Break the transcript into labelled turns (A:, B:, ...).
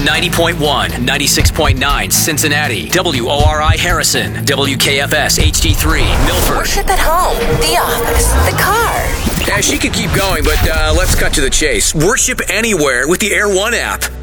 A: 90.1, 96.9 Cincinnati, WORI Harrison, WKFS HD3 Milford.
B: Worship at home, the office, the car.
A: Yeah, she could keep going, but let's cut to the chase. Worship anywhere with the Air One app.